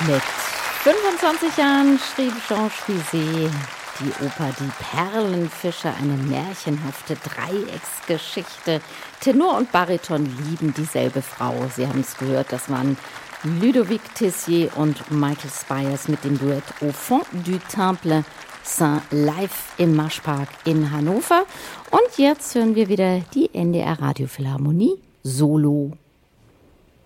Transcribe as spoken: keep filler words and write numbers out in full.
Mit fünfundzwanzig Jahren schrieb Georges Bizet die Oper Die Perlenfische, eine märchenhafte Dreiecksgeschichte. Tenor und Bariton lieben dieselbe Frau. Sie haben es gehört, das waren Ludovic Tessier und Michael Spyers mit dem Duett Au fond du Temple Saint live im Marschpark in Hannover. Und jetzt hören wir wieder die N D R Radiophilharmonie Solo.